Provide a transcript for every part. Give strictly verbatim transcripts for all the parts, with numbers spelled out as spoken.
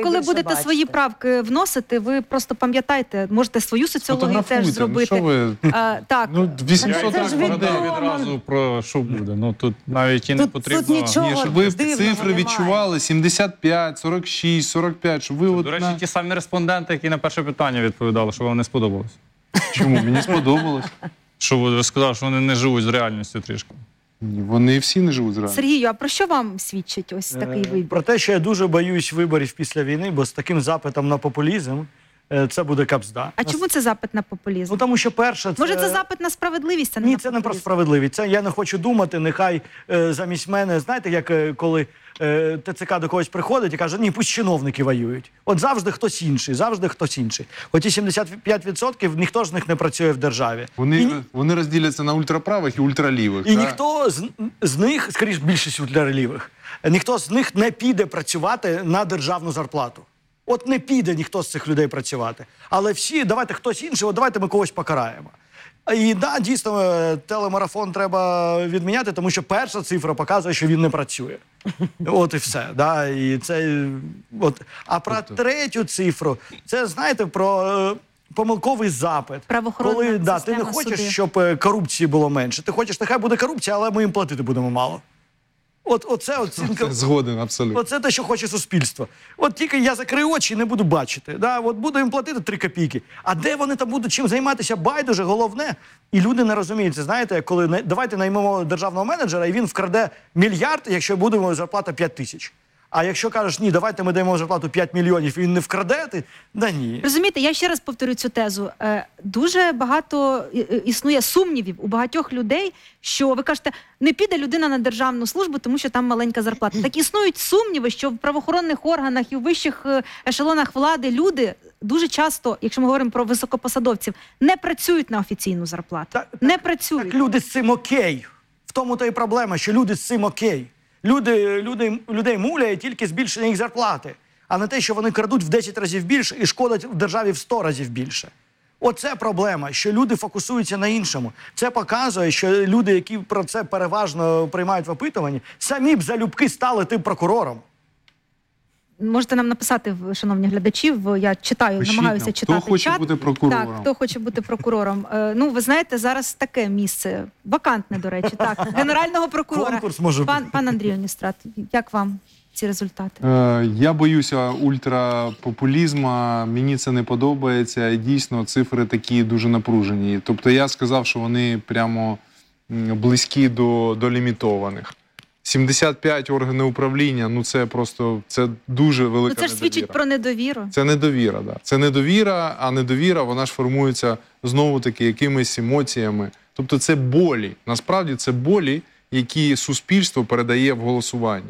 коли більше будете бачите. свої правки вносити, ви просто пам'ятайте, можете свою соціологію теж зробити. Ну, що ви? А, так. Ну, вісімсот Це ж людей. відомо. відразу про що буде. Ну тут навіть і не Тут- потрібно. тут нічого. Ні, щоб ви Дивного цифри немає. відчували сімдесят п'ять, сорок шість, сорок п'ять, щоб ви от До речі, на... ті самі респонденти, які на перше питання відповідали, що вам не сподобалось. Чому? Мені сподобалось. Що ви сказали, що вони не живуть з реальністю трішки. Ні, вони всі не живуть з реальністю. Сергію, а про що вам свідчить ось такий Е, вибір? Про те, що я дуже боюсь виборів після війни, бо з таким запитом на популізм е, це буде капзда. А чому це запит на популізм? Ну, тому що перше, це... Може, це запит на справедливість, а не Ні, на це не про популізм? справедливість. Це я не хочу думати, нехай е, замість мене, знаєте, як е, коли е, ТЦК до когось приходить і каже, ні, пусть чиновники воюють. От завжди хтось інший, завжди хтось інший. Оті сімдесят п'ять відсотків ніхто з них не працює в державі. Вони, І, вони розділяться на ультраправих і ультралівих. і та? ніхто з, з них, скоріш більшість ультралівих, ніхто з них не піде працювати на державну зарплату. От не піде ніхто з цих людей працювати. Але всі, давайте хтось інший, от давайте ми когось покараємо. І да, дійсно, е, телемарафон треба відміняти, тому що перша цифра показує, що він не працює. От і все. Да, і це, е, от. А про третю цифру, це, знаєте, про е, помилковий запит. Правоохоронна Коли да, ти не система, хочеш, суди. щоб е, корупції було менше. Ти хочеш, нехай буде корупція, але ми їм платити будемо мало. От, оце оцінка. Згоден, абсолютно. Оце те, що хоче суспільство. От тільки я закрию очі і не буду бачити. Да? От буду їм платити три копійки. А де вони там будуть чим займатися, байдуже, головне. І люди не розуміють. Це знаєте, коли не- давайте наймемо державного менеджера, і він вкраде мільярд, якщо буде зарплата п'ять тисяч. А якщо кажеш, ні, давайте ми даємо зарплату п'ять мільйонів, і він не вкраде, ти, да ні. Розумієте, я ще раз повторю цю тезу. Е, Дуже багато е, е, існує сумнівів у багатьох людей, що ви кажете, не піде людина на державну службу, тому що там маленька зарплата. Так існують сумніви, що в правоохоронних органах і в вищих е, ешелонах влади люди дуже часто, якщо ми говоримо про високопосадовців, не працюють на офіційну зарплату. Так, Не працюють. Так люди з цим окей. В тому то і проблема, що люди з цим окей. Люди, люди, людей муляє тільки збільшення їх зарплати, а не те, що вони крадуть в десять разів більше і шкодять державі в сто разів більше. Оце проблема, що люди фокусуються на іншому. Це показує, що люди, які про це переважно приймають в опитуванні, самі б залюбки стали тим прокурором. Можете нам написати, в- шановні глядачі, в- я читаю, Пишіть намагаюся нам, читати хто хоче чат. бути прокурором. Так, хто хоче бути прокурором. Е, ну, ви знаєте, зараз таке місце, вакантне, до речі, так, генерального прокурора. Конкурс може Пан, бути. пан Андрію Ністрат, як вам ці результати? Е, Я боюся ультрапопулізму, мені це не подобається, і дійсно цифри такі дуже напружені. Тобто я сказав, що вони прямо м, близькі до, до лімітованих. сімдесят п'ять органів управління, ну це просто, це дуже велика Ну, це ж недовіра. свідчить про недовіру. Це недовіра, да. Це недовіра, а недовіра, вона ж формується знову-таки якимись емоціями. Тобто це болі. Насправді це болі, які суспільство передає в голосуванні.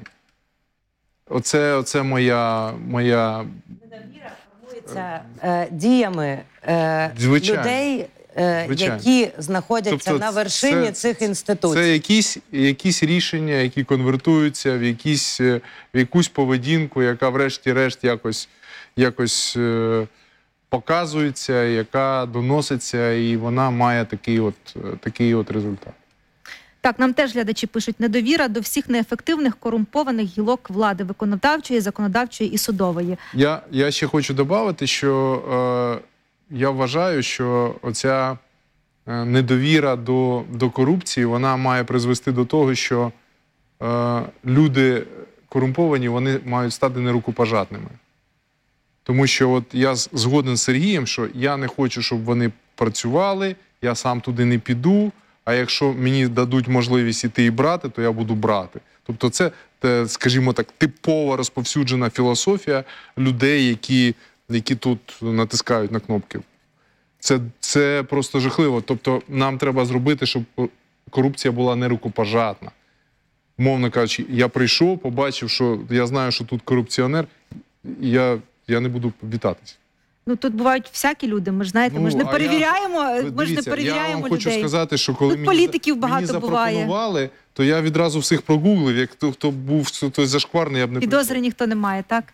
Оце, оце моя, моя... Недовіра формується е, діями е, Звичайно. людей, е, Звичайно. які знаходяться Тобто на вершині це- цих інституцій. Це якісь, якісь рішення, які конвертуються в, якісь, е, в якусь поведінку, яка врешті-решт якось, якось е, показується, яка доноситься, і вона має такий от, е, такий от результат. Так, нам теж глядачі пишуть, недовіра до всіх неефективних, корумпованих гілок влади, виконавчої, законодавчої і судової. Я, я ще хочу додати, що е, я вважаю, що оця е, недовіра до, до корупції, вона має призвести до того, що е, люди корумповані, вони мають стати нерукопожатними. Тому що от я з- згоден з Сергієм, що я не хочу, щоб вони працювали, я сам туди не піду, а якщо мені дадуть можливість іти і брати, то я буду брати. Тобто це, те, скажімо так, типова розповсюджена філософія людей, які, які тут натискають на кнопки. Це, це просто жахливо. Тобто нам треба зробити, щоб корупція була нерукопожатна. Мовно кажучи, я прийшов, побачив, що я знаю, що тут корупціонер, і я, я не буду вітатися. Ну, тут бувають всякі люди, ми ж знаєте, ми ж не Ну, а перевіряємо, Ви ми ж не дивіться, перевіряємо я вам людей. хочу сказати, що коли Тут мені, політиків за- багато мені буває. запропонували, то я відразу всіх прогуглив. Як хто, хто був хтось зашкварний, я б не Підозри прийшов. ніхто не має, так?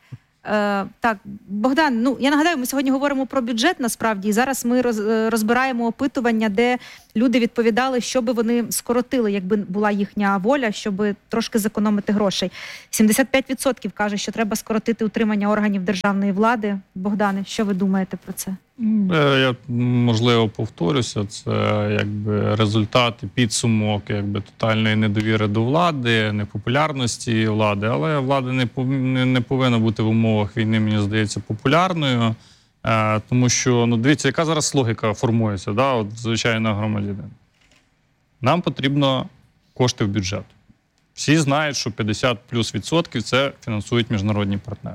Е, так, Богдан, ну я нагадаю, ми сьогодні говоримо про бюджет насправді, і зараз ми роз, розбираємо опитування, де люди відповідали, що би вони скоротили, якби була їхня воля, щоб трошки зекономити грошей. сімдесят п'ять відсотків каже, що треба скоротити утримання органів державної влади. Богдане, що ви думаєте про це? Е, Я, можливо, повторюся, це якби результат і підсумок якби тотальної недовіри до влади, непопулярності влади, але влада не, пов... не повинна бути в умовах війни, мені здається, популярною, е, тому що, ну, дивіться, яка зараз логіка формується, да, от звичайного громадянина. Нам потрібно кошти в бюджет. Всі знають, що п'ятдесят плюс відсотків це фінансують міжнародні партнери.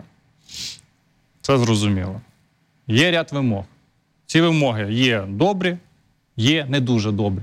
Це зрозуміло. Є ряд вимог. Ці вимоги є добрі, є не дуже добрі.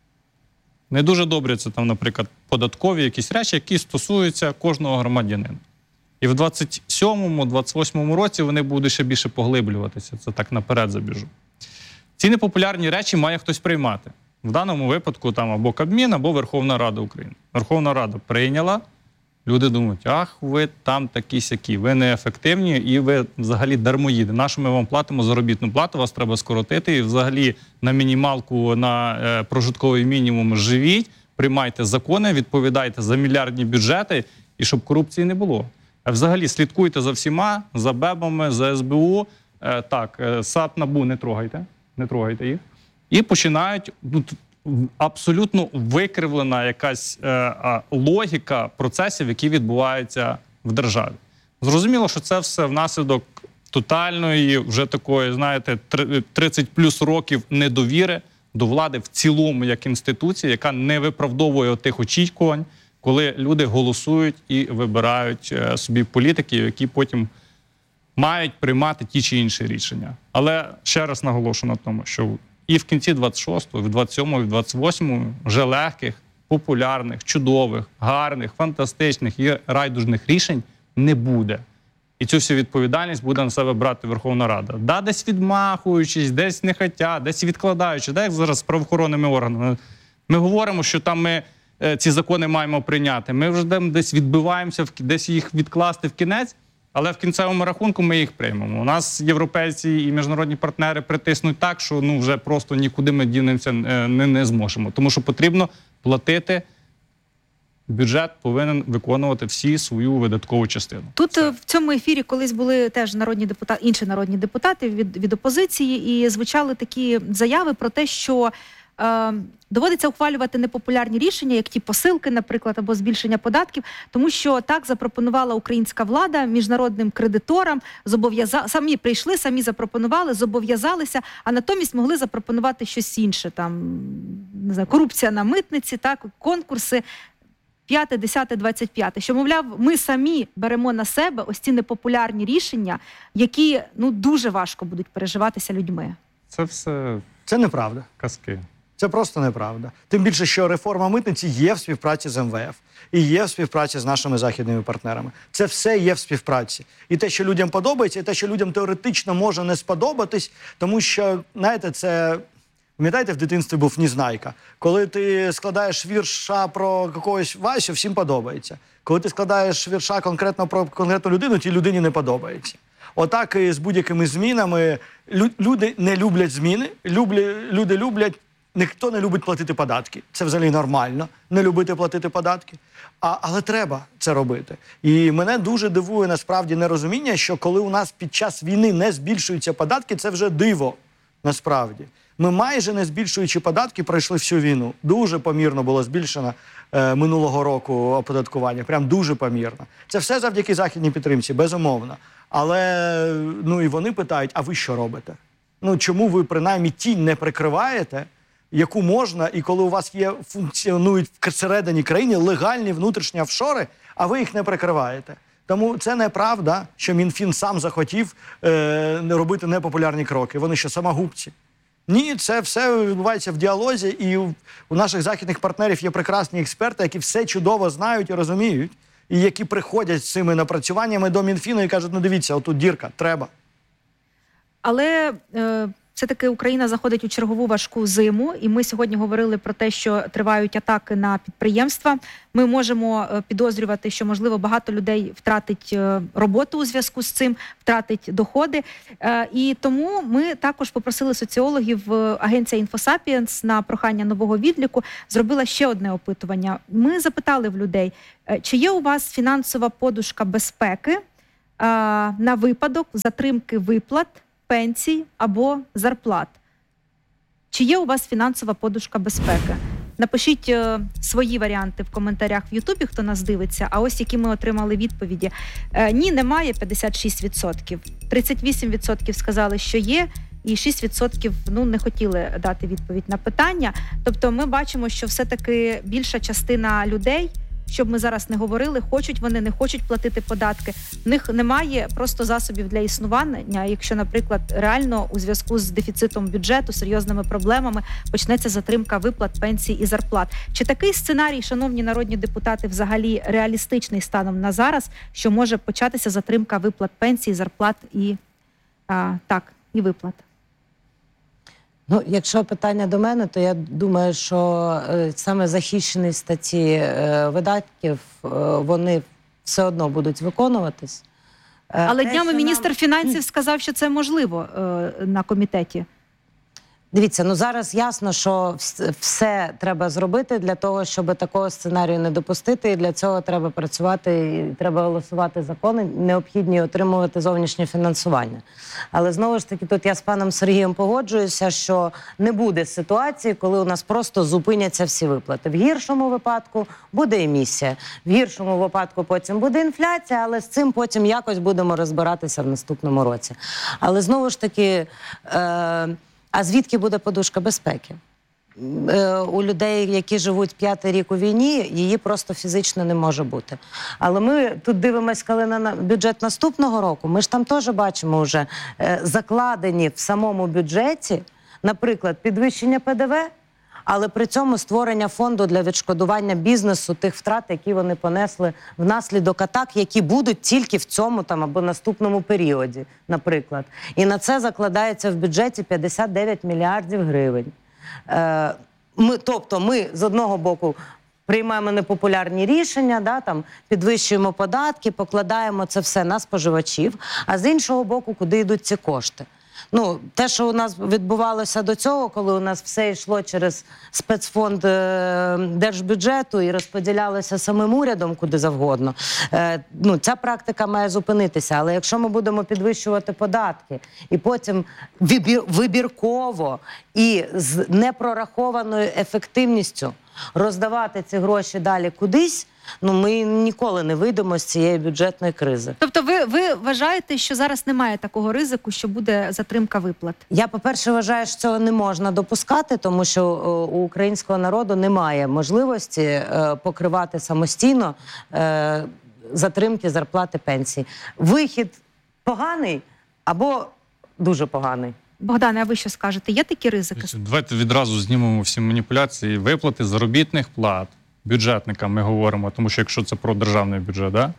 Не дуже добрі – це, там, наприклад, податкові якісь речі, які стосуються кожного громадянина. І в двадцять сьомому - двадцять восьмому році вони будуть ще більше поглиблюватися. Це так наперед забіжу. Ці непопулярні речі має хтось приймати. В даному випадку там або Кабмін, або Верховна Рада України. Верховна Рада прийняла. Люди думають, ах, ви там такі-сякі, ви неефективні і ви взагалі дармоїди. Нащо ми вам платимо заробітну плату, вас треба скоротити і взагалі на мінімалку, на е, прожитковий мінімум живіть, приймайте закони, відповідайте за мільярдні бюджети і щоб корупції не було. А взагалі слідкуйте за всіма, за БЕБами, за ес бе у, е, так, е, САП, НАБУ не трогайте, не трогайте їх. І починають... Ну, абсолютно викривлена якась е, е, логіка процесів, які відбуваються в державі. Зрозуміло, що це все внаслідок тотальної, вже такої, знаєте, тридцять плюс років недовіри до влади в цілому як інституції, яка не виправдовує тих очікувань, коли люди голосують і вибирають е, собі політиків, які потім мають приймати ті чи інші рішення. Але ще раз наголошу на тому, що і в кінці двадцять шостого, в двадцять сьомому, і в двадцять восьмому вже легких, популярних, чудових, гарних, фантастичних і райдужних рішень не буде. І цю всю відповідальність буде на себе брати Верховна Рада. Да, десь відмахуючись, десь не хотя, десь відкладаючи, да, як зараз з правоохоронними органами. Ми говоримо, що там ми е, ці закони маємо прийняти. Ми вже десь відбиваємося, десь їх відкласти в кінець, але в кінцевому рахунку ми їх приймемо. У нас європейці і міжнародні партнери притиснуть так, що ну вже просто нікуди ми дінемося не, не зможемо. Тому що потрібно платити, бюджет повинен виконувати всі свою видаткову частину. Тут Все. в цьому ефірі колись були теж народні депутати, інші народні депутати від, від опозиції, і звучали такі заяви про те, що е, доводиться ухвалювати непопулярні рішення, як ті посилки, наприклад, або збільшення податків, тому що так запропонувала українська влада міжнародним кредиторам, зобов'яза... самі прийшли, самі запропонували, зобов'язалися, а натомість могли запропонувати щось інше, там, не знаю, корупція на митниці, так, конкурси, п'яте, десяте, двадцять п'яте, що, мовляв, ми самі беремо на себе ось ці непопулярні рішення, які, ну, дуже важко будуть переживатися людьми. Це все Це неправда. казки. Це просто неправда. Тим більше, що реформа митниці є в співпраці з ем ве еф і є в співпраці з нашими західними партнерами. Це все є в співпраці. І те, що людям подобається, і те, що людям теоретично може не сподобатись, тому що, знаєте, це... Пам'ятаєте, в дитинстві був Незнайка. Коли ти складаєш вірша про якогось Васю, всім подобається. Коли ти складаєш вірша конкретно про конкретну людину, тій людині не подобається. Отак і з будь-якими змінами. Люди не люблять зміни, люблять, люди люблять, ніхто не любить платити податки. Це взагалі нормально, не любити платити податки. А, але треба це робити. І мене дуже дивує насправді нерозуміння, що коли у нас під час війни не збільшуються податки, це вже диво насправді. Ми майже не збільшуючи податки пройшли всю війну. Дуже помірно було збільшено е, минулого року оподаткування. Прям дуже помірно. Це все завдяки західній підтримці, безумовно. Але ну і вони питають, а ви що робите? Ну чому ви принаймні тінь не прикриваєте, яку можна, і коли у вас є, функціонують всередині країни легальні внутрішні офшори, а ви їх не прикриваєте? Тому це неправда, що Мінфін сам захотів е, робити непопулярні кроки. Вони що, самогубці? Ні, це все відбувається в діалозі, і у наших західних партнерів є прекрасні експерти, які все чудово знають і розуміють, і які приходять з цими напрацюваннями до Мінфіну і кажуть, ну дивіться, отут дірка, треба. Але е, все-таки Україна заходить у чергову важку зиму, і ми сьогодні говорили про те, що тривають атаки на підприємства. Ми можемо е, підозрювати, що, можливо, багато людей втратить е, роботу у зв'язку з цим, втратить доходи. Е, І тому ми також попросили соціологів, е, агенція «Інфосапіенс» на прохання нового відліку зробила ще одне опитування. Ми запитали в людей, е, чи є у вас фінансова подушка безпеки е, на випадок затримки виплат, пенсій або зарплат. Чи є у вас фінансова подушка безпеки? Напишіть е, свої варіанти в коментарях в Ютубі, хто нас дивиться, а ось які ми отримали відповіді. Е, ні, немає, п'ятдесят шість відсотків. тридцять вісім відсотків сказали, що є, і шість відсотків ну, не хотіли дати відповідь на питання. Тобто ми бачимо, що все-таки більша частина людей, щоб ми зараз не говорили, хочуть вони, не хочуть платити податки. В них немає просто засобів для існування. Якщо, наприклад, реально у зв'язку з дефіцитом бюджету, серйозними проблемами почнеться затримка виплат, пенсій і зарплат. Чи такий сценарій, шановні народні депутати, взагалі реалістичний станом на зараз, що може початися затримка виплат пенсій, зарплат і, а, так, і виплат? Ну, якщо питання до мене, то я думаю, що е, саме захищені статті е, видатків, е, вони все одно будуть виконуватись. Е, Але те, днями що міністр нам- фінансів сказав, що це можливо е, на комітеті. Дивіться, ну зараз ясно, що вс- все треба зробити для того, щоб такого сценарію не допустити. І для цього треба працювати, і треба голосувати закони, необхідні отримувати зовнішнє фінансування. Але знову ж таки, тут я з паном Сергієм погоджуюся, що не буде ситуації, коли у нас просто зупиняться всі виплати. В гіршому випадку буде емісія, в гіршому випадку потім буде інфляція, але з цим потім якось будемо розбиратися в наступному році. Але знову ж таки... Е- А звідки буде подушка безпеки? Е, у людей, які живуть п'ятий рік у війні, її просто фізично не може бути. Але ми тут дивимося, коли на на бюджет наступного року, ми ж там теж бачимо вже е, закладені в самому бюджеті, наприклад, підвищення Пе Де Ве, але при цьому створення фонду для відшкодування бізнесу тих втрат, які вони понесли внаслідок атак, які будуть тільки в цьому там або наступному періоді, наприклад. І на це закладається в бюджеті п'ятдесят дев'ять мільярдів гривень. Е, ми, тобто ми з одного боку приймаємо непопулярні рішення, да, там, підвищуємо податки, покладаємо це все на споживачів, а з іншого боку, куди йдуть ці кошти? Ну, те, що у нас відбувалося до цього, коли у нас все йшло через спецфонд е, держбюджету і розподілялося самим урядом куди завгодно, е, ну, ця практика має зупинитися. Але якщо ми будемо підвищувати податки і потім вибір, вибірково і з непрорахованою ефективністю роздавати ці гроші далі кудись, ну ми ніколи не вийдемо з цієї бюджетної кризи. Тобто ви, ви вважаєте, що зараз немає такого ризику, що буде затримка виплат? Я, по-перше, вважаю, що цього не можна допускати, тому що о, у українського народу немає можливості е, покривати самостійно е, затримки зарплати пенсій. Вихід поганий або дуже поганий. Богдане, а ви що скажете? Є такі ризики? Давайте відразу знімемо всі маніпуляції. Виплати заробітних плат бюджетникам ми говоримо, тому що якщо це про державний бюджет, да?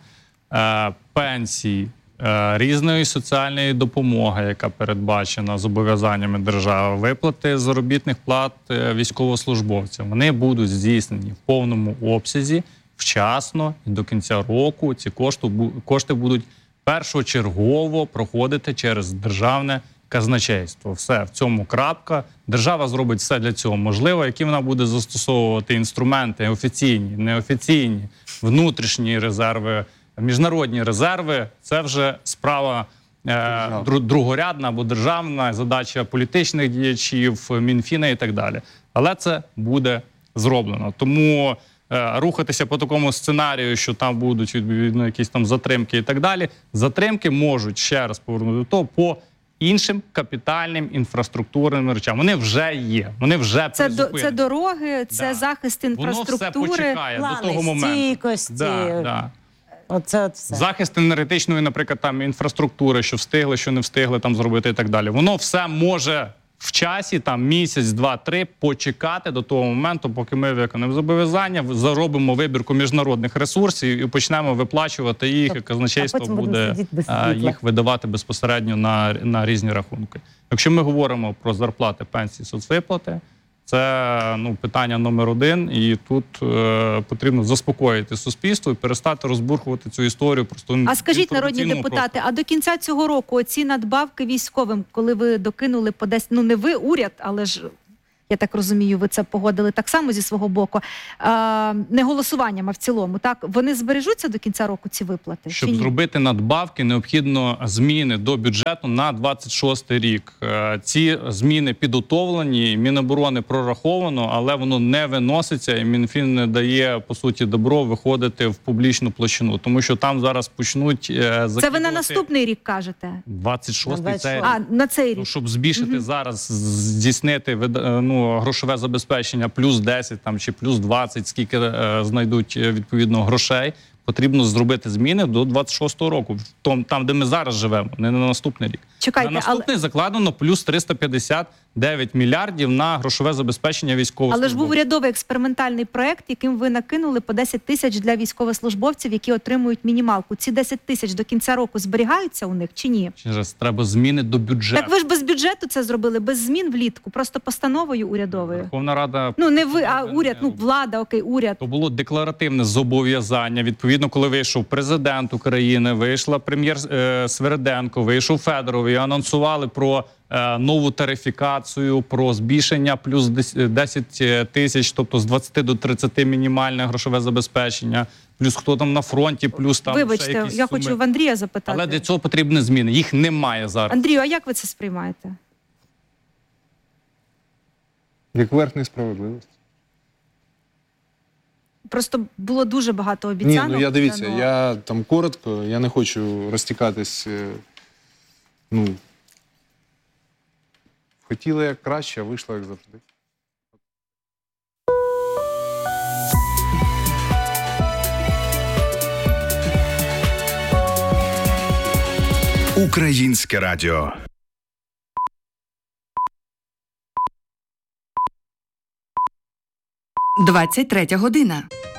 е, пенсій, е, різної соціальної допомоги, яка передбачена зобов'язаннями держави, виплати заробітних плат е, військовослужбовцям, вони будуть здійснені в повному обсязі, вчасно і до кінця року ці кошти, кошти будуть першочергово проходити через державне казначейство. Все, в цьому крапка. Держава зробить все для цього можливе. Які вона буде застосовувати інструменти офіційні, неофіційні, внутрішні резерви, міжнародні резерви, це вже справа е, другорядна або державна, задача політичних діячів, Мінфіна і так далі. Але це буде зроблено. Тому е, рухатися по такому сценарію, що там будуть відповідно якісь там затримки і так далі, затримки можуть, ще раз повернути до того, по іншим капітальним інфраструктурним речам. Вони вже є, вони вже Це, до, призупинені. це дороги, це Да. захист Воно інфраструктури. все почекає плани до того моменту. стійкості. Да, да. Оце от все. Захист енергетичної, наприклад, там інфраструктури, що встигли, що не встигли там зробити і так далі. Воно все може в часі, там місяць, два, три, почекати до того моменту, поки ми виконаємо зобов'язання, заробимо вибірку міжнародних ресурсів і почнемо виплачувати їх, і казначейство А потім будемо буде сидіти без а, світла. їх видавати безпосередньо на, на різні рахунки. Якщо ми говоримо про зарплати, пенсії, соцвиплати, це ну, питання номер один, і тут е, потрібно заспокоїти суспільство і перестати розбурхувати цю історію. Просто А скажіть, народні інформаційному депутати, просторі. а до кінця цього року ці надбавки військовим, коли ви докинули по десять, ну не ви, уряд, але ж, я так розумію, ви це погодили так само зі свого боку, а, не голосуванням, а в цілому, так? Вони збережуться до кінця року, ці виплати? Щоб чи ні? зробити надбавки, необхідно зміни до бюджету на двадцять шостий рік. Е, Ці зміни підготовлені, Міноборони прораховано, але воно не виноситься, і Мінфін не дає, по суті, добро виходити в публічну площину, тому що там зараз почнуть е, закидувати... Це ви на наступний рік кажете? двадцять шостий На це... А, на цей рік. Ну, щоб збільшити зараз, здійснити вида- ну, грошове забезпечення плюс десять там, чи плюс двадцять, скільки е, знайдуть е, відповідно грошей, потрібно зробити зміни до двадцять шостого року, в том, там, де ми зараз живемо, не на наступний рік. Чекайте, на наступний закладено плюс триста п'ятдесят дев'ять мільярдів на грошове забезпечення військових. Але ж був урядовий експериментальний проект, яким ви накинули по десять тисяч для військовослужбовців, які отримують мінімалку. Ці десять тисяч до кінця року зберігаються у них чи ні? Через треба зміни до бюджету. Так ви ж без бюджету це зробили, без змін влітку, просто постановою урядовою. Верховна Рада... Ну не ви, а уряд, ну влада, окей, уряд. То було декларативне зобов'язання. Відповідно, коли вийшов президент України, вийшла прем'єр е, Свериденко, вийшов Федоров і анонсували про е, нову тарифікацію, про збільшення плюс десять тисяч, тобто з двадцяти до тридцяти мінімальне грошове забезпечення, плюс хто там на фронті, плюс там ще Вибачте, якісь я суми. хочу в Андрія запитати. Але для цього потрібні зміни. Їх немає зараз. Андрію, а як ви це сприймаєте? Як верх несправедливості. Просто було дуже багато Ні, обіцянок. ну я дивіться, ну, я там коротко, я не хочу розтікатись. е, Ну, хотіли як краще, а вийшло як завжди. Українське радіо. двадцять третя година.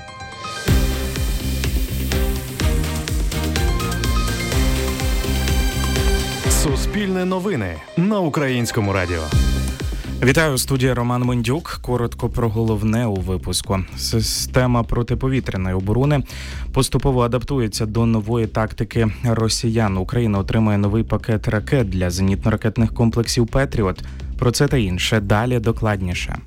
Суспільне новини на Українському радіо. Вітаю, студія Роман Мендюк. Коротко про головне у випуску. Система протиповітряної оборони поступово адаптується до нової тактики росіян. Україна отримає новий пакет ракет для зенітно-ракетних комплексів «Петріот». Про це та інше далі докладніше.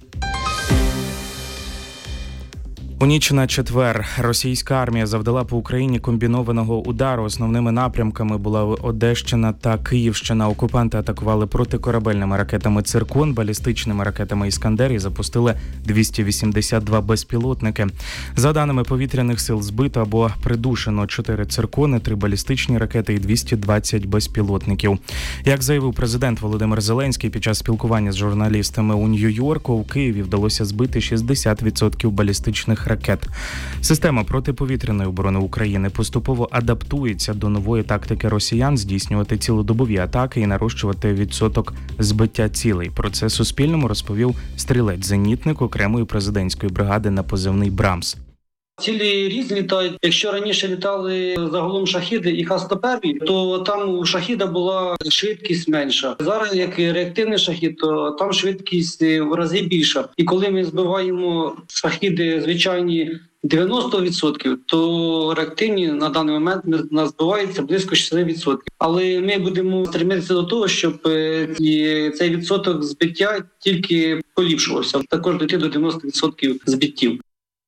У ніч на четвер російська армія завдала по Україні комбінованого удару. Основними напрямками була Одещина та Київщина. Окупанти атакували протикорабельними ракетами «Циркон», балістичними ракетами «Іскандер» і запустили двісті вісімдесят два безпілотники. За даними повітряних сил, збито або придушено чотири «Циркони», три балістичні ракети і двісті двадцять безпілотників. Як заявив президент Володимир Зеленський під час спілкування з журналістами у Нью-Йорку, у Києві вдалося збити шістдесят відсотків балістичних ракет. Система протиповітряної оборони України поступово адаптується до нової тактики росіян здійснювати цілодобові атаки і нарощувати відсоток збиття цілей. Про це Суспільному розповів стрілець-зенітник окремої президентської бригади на позивний «Брамс». Цілі різні літають. Якщо раніше літали загалом шахіди і Х сто один, то там у шахіда була швидкість менша. Зараз, як реактивний шахід, то там швидкість в рази більша. І коли ми збиваємо шахіди звичайні дев'яносто відсотків, то реактивні на даний момент у нас збивається близько шістдесят відсотків. Але ми будемо стремитися до того, щоб цей відсоток збиття тільки поліпшувався. Також дійти до дев'яносто відсотків збиттів.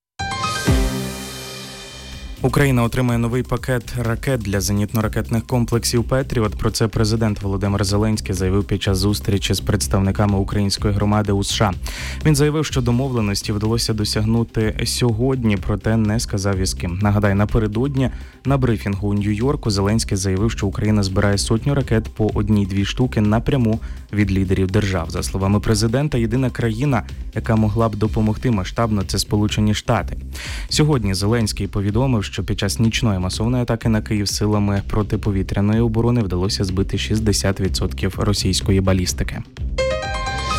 Україна отримає новий пакет ракет для зенітно-ракетних комплексів «Петріот». Про це президент Володимир Зеленський заявив під час зустрічі з представниками української громади у США. Він заявив, що домовленості вдалося досягнути сьогодні, проте не сказав із ким. Нагадаю, напередодні на брифінгу у Нью-Йорку Зеленський заявив, що Україна збирає сотню ракет по одній-дві штуки напряму від лідерів держав. За словами президента, єдина країна, яка могла б допомогти масштабно, це Сполучені Штати. Сьогодні Зеленський повідомив, що під час нічної масовної атаки на Київ силами протиповітряної оборони вдалося збити шістдесят відсотків російської балістики.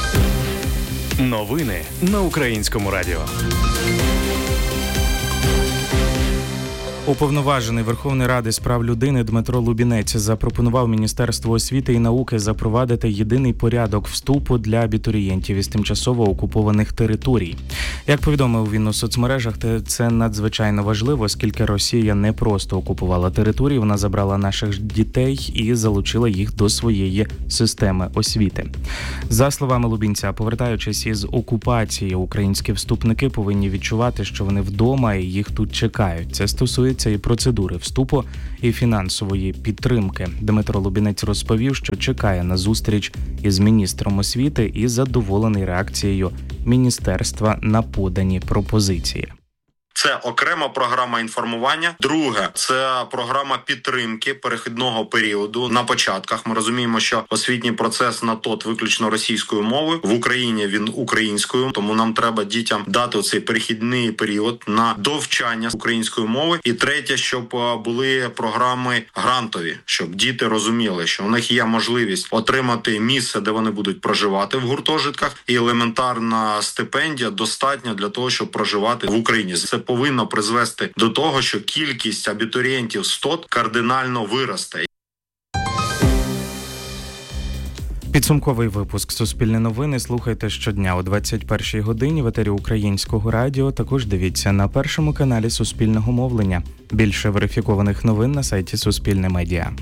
Новини на Українському радіо. Уповноважений Верховної Ради з прав людини Дмитро Лубінець запропонував Міністерству освіти і науки запровадити єдиний порядок вступу для абітурієнтів із тимчасово окупованих територій. Як повідомив він у соцмережах, це надзвичайно важливо, оскільки Росія не просто окупувала території, вона забрала наших дітей і залучила їх до своєї системи освіти. За словами Лубінця, повертаючись із окупації, українські вступники повинні відчувати, що вони вдома і їх тут чекають. Це стосується і процедури вступу, і фінансової підтримки. Дмитро Лубінець розповів, що чекає на зустріч із міністром освіти і задоволений реакцією міністерства на подані пропозиції. Це окрема програма інформування. Друге – це програма підтримки перехідного періоду на початках. Ми розуміємо, що освітній процес на ТОТ виключно російською мовою. В Україні він українською, тому нам треба дітям дати цей перехідний період на довчання української мови. І третє, щоб були програми грантові, щоб діти розуміли, що у них є можливість отримати місце, де вони будуть проживати в гуртожитках, і елементарна стипендія достатня для того, щоб проживати в Україні. Це повинно призвести до того, що кількість абітурієнтів з ТОТ кардинально виросте. Підсумковий випуск «Суспільне новини» слухайте щодня о двадцять першій годині в етері Українського радіо. Також дивіться на першому каналі Суспільного мовлення. Більше верифікованих новин на сайті Суспільне медіа.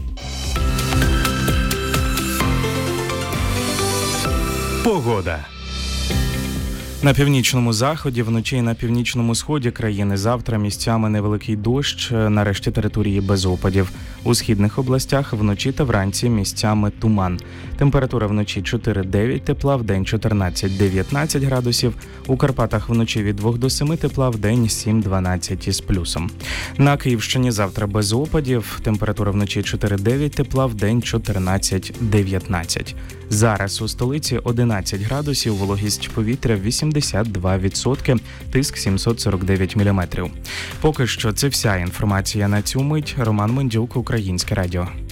Погода. На північному заході, вночі і на північному сході країни завтра місцями невеликий дощ, нарешті території без опадів. У східних областях вночі та вранці місцями туман. Температура вночі чотири-дев'ять тепла, вдень чотирнадцять-дев'ятнадцять градусів. У Карпатах вночі від двох до семи тепла, вдень сім-дванадцять із плюсом. На Київщині завтра без опадів. Температура вночі чотири-дев'ять тепла, вдень чотирнадцять-дев'ятнадцять. Зараз у столиці одинадцять градусів, вологість повітря вісімдесят два відсотки, тиск сімсот сорок дев'ять міліметрів. Поки що це вся інформація на цю мить. Роман Мендюк, Українське радіо.